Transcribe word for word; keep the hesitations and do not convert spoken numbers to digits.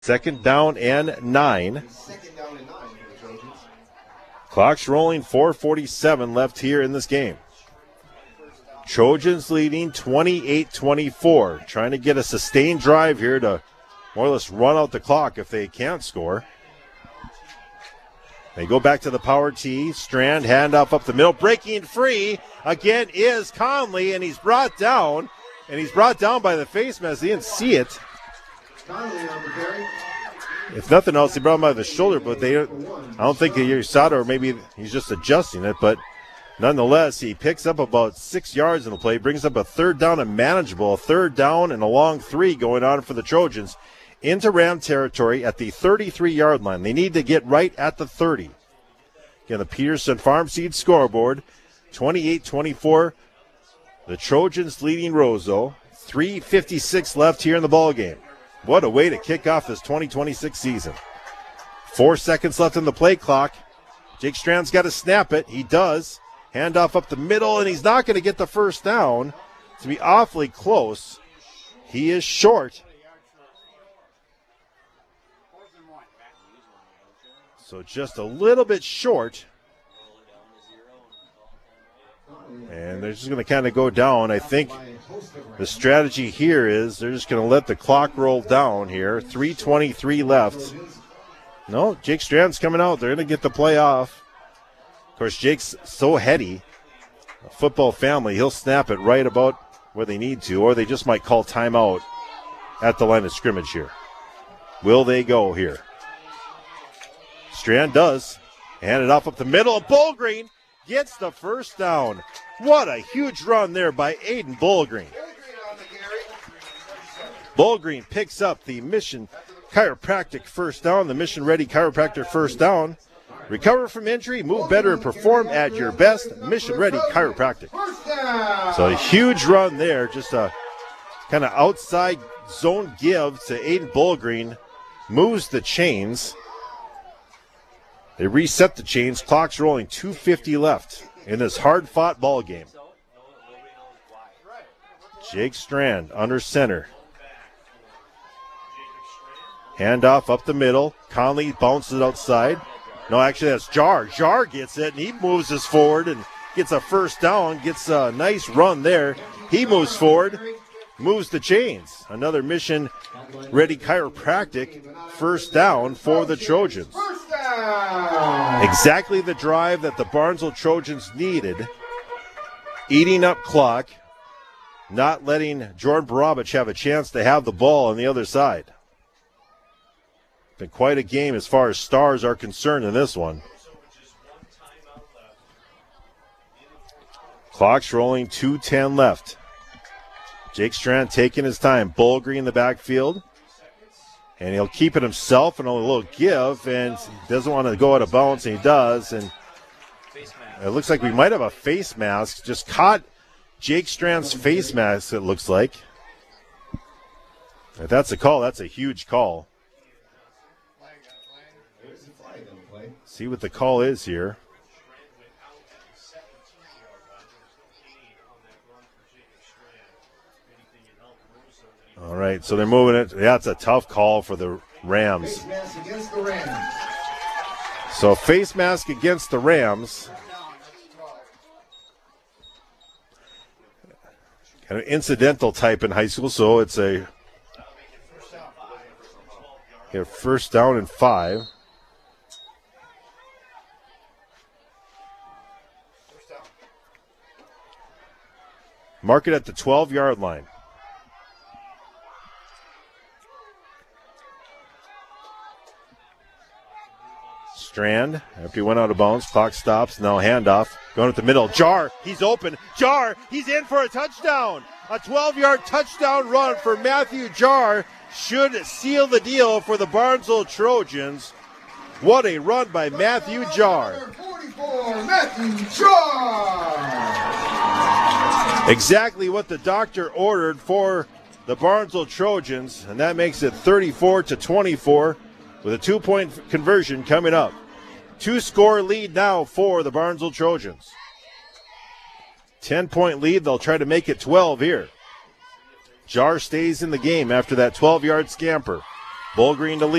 Second down and nine. Clock's rolling, four forty-seven left here in this game. Trojans leading twenty-eight twenty-four. Trying to get a sustained drive here to more or less run out the clock if they can't score. They go back to the power tee. Strand, handoff up the middle. Breaking free again is Conley, and he's brought down. And he's brought down by the face mask. He didn't see it. If nothing else, he brought him by the shoulder, but they, I don't think he saw it, or maybe he's just adjusting it. But nonetheless, he picks up about six yards in the play, brings up a third down and manageable. A third down and a long three going on for the Trojans into Ram territory at the thirty-three-yard line. They need to get right at the thirty. Again, the Peterson Farm Seed scoreboard, twenty-eight twenty-four. The Trojans leading Roseau. three fifty-six left here in the ballgame. What a way to kick off this twenty twenty-six season. Four seconds left in the play clock. Jake Strand's got to snap it. He does. Handoff up the middle, and he's not going to get the first down. To be awfully close. He is short. So just a little bit short. And they're just going to kind of go down. I think the strategy here is they're just going to let the clock roll down here. three twenty-three left. No, Jake Strand's coming out. They're going to get the play off. Of course, Jake's so heady. A football family, he'll snap it right about where they need to, or they just might call timeout at the line of scrimmage here. Will they go here? Strand does. Hand it off up the middle. Bullgreen gets the first down. What a huge run there by Aiden Bullgreen. Bullgreen picks up the Mission Chiropractic first down, the Mission Ready Chiropractor first down. Recover from injury, move better, and perform at your best. Mission Ready Chiropractic. So a huge run there, just a kind of outside zone give to Aiden Bullgreen. Moves the chains. They reset the chains. Clock's rolling, two fifty left in this hard-fought ball game. Jake Strand under center. Handoff up the middle. Conley bounces it outside. No, actually that's Jar. Jar gets it, and he moves us forward and gets a first down, gets a nice run there. He moves forward, moves the chains. Another Mission Ready Chiropractic first down for the Trojans. Exactly the drive that the Barnesville Trojans needed. Eating up clock, not letting Jordan Barabich have a chance to have the ball on the other side. Been quite a game as far as stars are concerned in this one. Clock's rolling, two ten left. Jake Strand taking his time. Bullgreen in the backfield. And he'll keep it himself and a little give, and he doesn't want to go out of bounds, and he does. And it looks like we might have a face mask. Just caught Jake Strand's face mask, it looks like. If that's a call, that's a huge call. See what the call is here. All right, so they're moving it. Yeah, it's a tough call for the Rams. Face mask against the Rams. So face mask against the Rams. Kind of incidental type in high school, so it's a yeah, first down and five. Mark it at the twelve-yard line. Strand, after he went out of bounds, clock stops, now handoff, going at the middle. Jar, he's open. Jar, he's in for a touchdown. A twelve-yard touchdown run for Matthew Jar should seal the deal for the Barnesville Trojans. What a run by Matthew Jar. forty-four, Matthew Jar. Exactly what the doctor ordered for the Barnesville Trojans, and that makes it thirty-four to twenty-four with a two-point conversion coming up. Two-score lead now for the Barnesville Trojans. ten-point lead. They'll try to make it twelve here. Jar stays in the game after that twelve-yard scamper. Bull Green to lead.